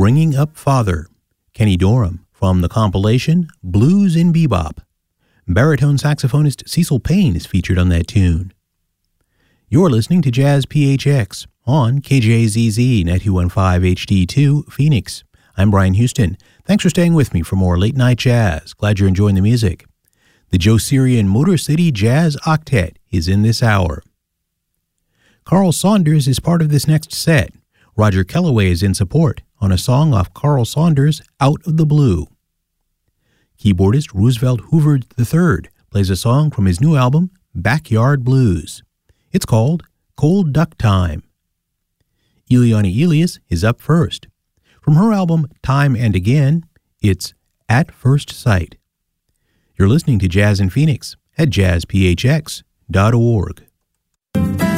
Bringing Up Father, Kenny Dorham, from the compilation Blues in Bebop. Baritone saxophonist Cecil Payne is featured on that tune. You're listening to Jazz PHX on KJZZ 9215 HD2 Phoenix. I'm Brian Houston. Thanks for staying with me for more late night jazz. Glad you're enjoying the music. The Joe Syrian Motor City Jazz Octet is in this hour. Carl Saunders is part of this next set. Roger Kellaway is in support on a song off Carl Saunders' Out of the Blue. Keyboardist Roosevelt Hoover III plays a song from his new album, Backyard Blues. It's called Cold Duck Time. Ileana Elias is up first. From her album Time and Again, it's At First Sight. You're listening to Jazz in Phoenix at jazzphx.org.